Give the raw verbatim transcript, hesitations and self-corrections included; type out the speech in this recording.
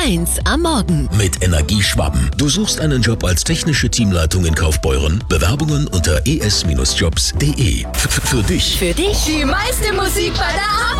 eins am Morgen. Mit Energieschwaben. Du suchst einen Job als technische Teamleitung in Kaufbeuren? Bewerbungen unter e s Bindestrich jobs punkt de. F- Für dich. Für dich Die meiste Musik bei der Arbeit.